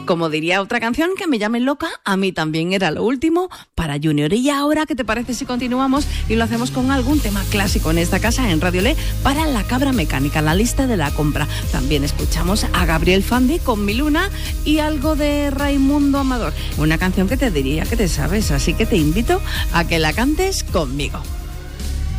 como diría otra canción, que me llamen loca, a mí también era lo último para Junior. Y ahora, ¿qué te parece si continuamos y lo hacemos con algún tema clásico en esta casa, en Radio Le, para La Cabra Mecánica, la lista de la compra? También escuchamos a Gabriel Fandi con Mi Luna y algo de Raimundo Amador, una canción que te diría que te sabes, así que te invito a que la cantes conmigo.